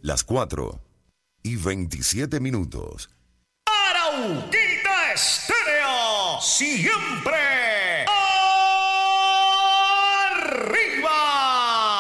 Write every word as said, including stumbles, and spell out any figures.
Las cuatro y veintisiete minutos. Arauquita Estéreo, siempre